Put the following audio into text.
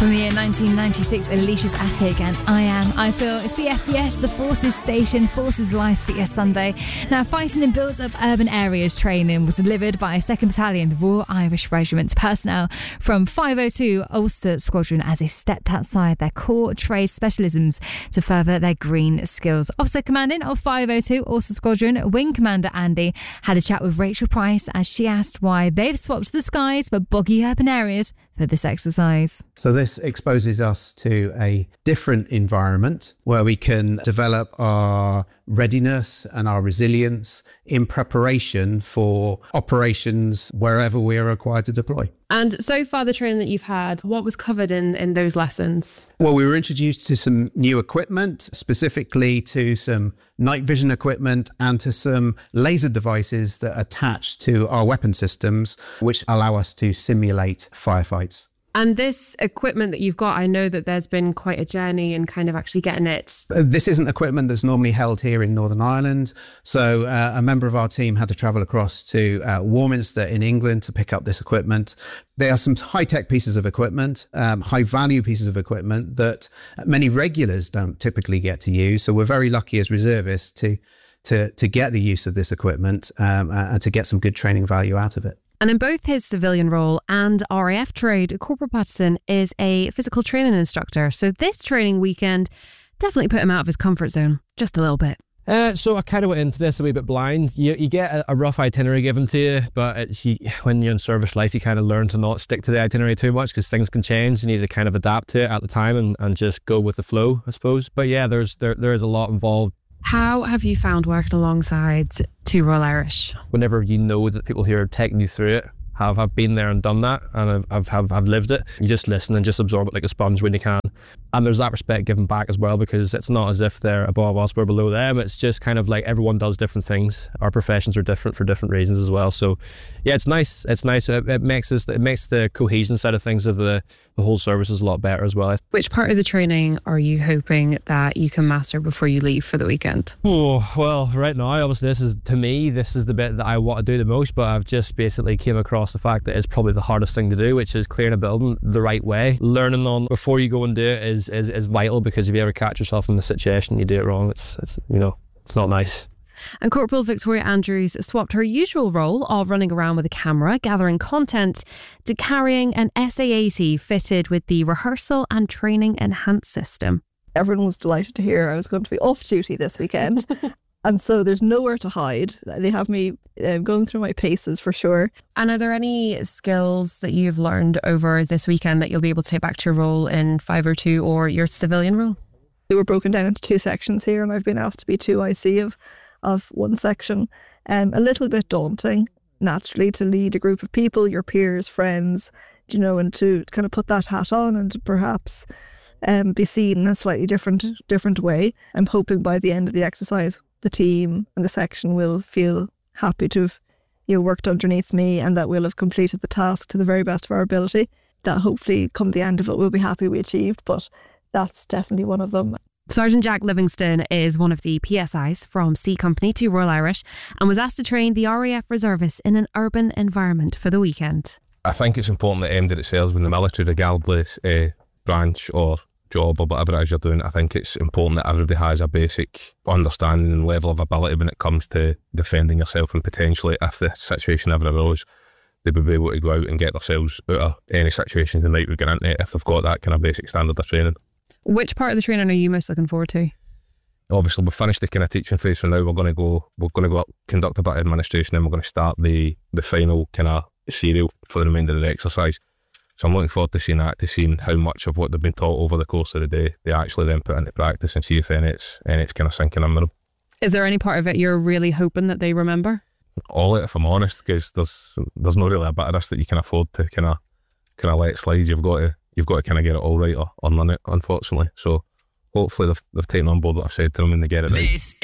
From the year 1996, Alicia's Attic and I Feel. It's BFBS, the Forces Station, Forces Life for your Sunday. Now, fighting in built-up urban areas training was delivered by 2nd Battalion, the Royal Irish Regiment personnel from 502 Ulster Squadron as they stepped outside their core trade specialisms to further their green skills. Officer Commanding of 502 Ulster Squadron, Wing Commander Andy, had a chat with Rachel Price as she asked why they've swapped the skies for boggy urban areas for this exercise. So this exposes us to a different environment where we can develop our readiness and our resilience in preparation for operations wherever we are required to deploy. And so far, the training that you've had, what was covered in those lessons? Well, we were introduced to some new equipment, specifically to some night vision equipment and to some laser devices that attach to our weapon systems, which allow us to simulate firefights. And this equipment that you've got, I know that there's been quite a journey in kind of actually getting it. This isn't equipment that's normally held here in Northern Ireland. So a member of our team had to travel across to Warminster in England to pick up this equipment. There are some high-tech pieces of equipment, high-value pieces of equipment that many regulars don't typically get to use. So we're very lucky as reservists to get the use of this equipment and to get some good training value out of it. And in both his civilian role and RAF trade, Corporal Patterson is a physical training instructor. So this training weekend definitely put him out of his comfort zone, just a little bit. So I kind of went into this a wee bit blind. You get a rough itinerary given to you, but when you're in service life, you kind of learn to not stick to the itinerary too much because things can change. You need to kind of adapt to it at the time and just go with the flow, I suppose. But yeah, there is a lot involved. How have you found working alongside two Royal Irish? Whenever you know that people here are taking you through it, I've been there and done that, and I've lived it. You just listen and just absorb it like a sponge when you can. And there's that respect given back as well, because it's not as if they're above us, we're below them. It's just kind of like everyone does different things. Our professions are different for different reasons as well. So yeah, it's nice. It makes the cohesion side of things of the whole service is a lot better as well. Which part of the training are you hoping that you can master before you leave for the weekend? Oh, well, right now, obviously this is the bit that I want to do the most, but I've just basically came across the fact that it's probably the hardest thing to do, which is clearing a building the right way. Learning on before you go and do it is vital, because if you ever catch yourself in the situation you do it wrong, it's not nice. And Corporal Victoria Andrews swapped her usual role of running around with a camera, gathering content, to carrying an SA-80 fitted with the rehearsal and training enhanced system. Everyone was delighted to hear I was going to be off duty this weekend. And so there's nowhere to hide. They have me going through my paces for sure. And are there any skills that you've learned over this weekend that you'll be able to take back to your role in 502 or your civilian role? They were broken down into two sections here, and I've been asked to be 2IC of one section. A little bit daunting, naturally, to lead a group of people, your peers, friends, and to kind of put that hat on and to perhaps be seen in a slightly different way. I'm hoping by the end of the exercise, the team and the section will feel happy to have worked underneath me, and that we'll have completed the task to the very best of our ability. That hopefully come the end of it we'll be happy we achieved, but that's definitely one of them. Sergeant Jack Livingston is one of the PSIs from C Company 2 Royal Irish and was asked to train the RAF reservists in an urban environment for the weekend. I think it's important that aimed at itself when the military, regardless branch or job or whatever it is you're doing, I think it's important that everybody has a basic understanding and level of ability when it comes to defending yourself, and potentially, if the situation ever arose, they would be able to go out and get themselves out of any situations they might be getting into if they've got that kind of basic standard of training. Which part of the training are you most looking forward to? Obviously, we've finished the kind of teaching phase for now. We're going to go up, conduct a bit of administration, and we're going to start the final kind of serial for the remainder of the exercise. So I'm looking forward to seeing that, to seeing how much of what they've been taught over the course of the day they actually then put into practice, and see if it's kind of sinking in with them. Is there any part of it you're really hoping that they remember? All of it, if I'm honest, because there's not really a bit of this that you can afford to kind of let slide. You've got to kind of get it all right or none it, unfortunately. So hopefully they've taken on board what I said to them and they get it right.